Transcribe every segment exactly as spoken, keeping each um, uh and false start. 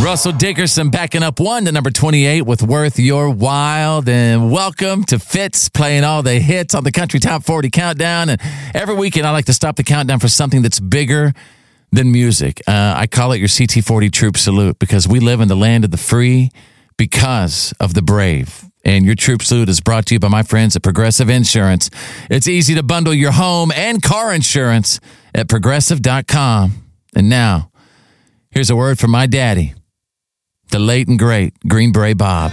Russell Dickerson backing up one to number twenty-eight with Worth Your While. And welcome to Fitz, playing all the hits on the Country Top forty Countdown. And every weekend I like to stop the countdown for something that's bigger than music. Uh, I call it your C T forty Troop Salute, because we live in the land of the free because of the brave. And your Troop Salute is brought to you by my friends at Progressive Insurance. It's easy to bundle your home and car insurance at progressive dot com. And now, here's a word from my daddy, the late and great Green Beret Bob.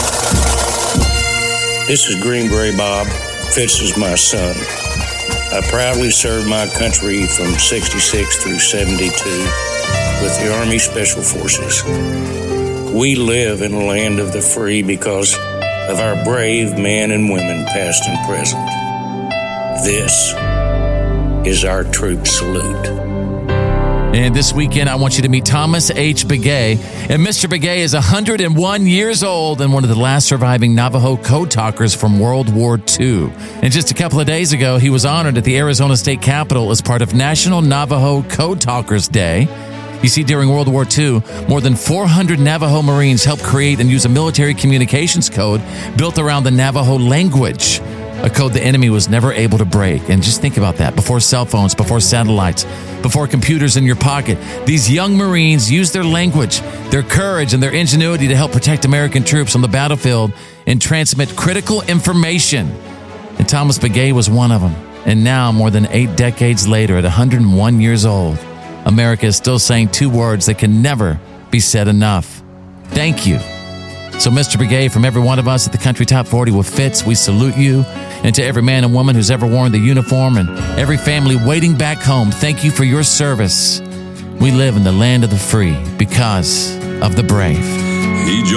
This is Green Beret Bob. Fitz is my son. I proudly served my country from sixty-six through seventy-two with the Army Special Forces. We live in the land of the free because of our brave men and women, past and present. This is our Troop Salute. And this weekend, I want you to meet Thomas H. Begay. And Mister Begay is one hundred one years old and one of the last surviving Navajo code talkers from World War Two. And just a couple of days ago, he was honored at the Arizona State Capitol as part of National Navajo Code Talkers Day. You see, during World War Two, more than four hundred Navajo Marines helped create and use a military communications code built around the Navajo language, a code the enemy was never able to break. And just think about that. Before cell phones, before satellites, before computers in your pocket, these young Marines used their language, their courage, and their ingenuity to help protect American troops on the battlefield and transmit critical information. And Thomas Begay was one of them. And now, more than eight decades later, at one hundred one years old, America is still saying two words that can never be said enough. Thank you. So, Mister Begay, from every one of us at the Country Top forty with Fitz, we salute you. And to every man and woman who's ever worn the uniform and every family waiting back home, thank you for your service. We live in the land of the free because of the brave. He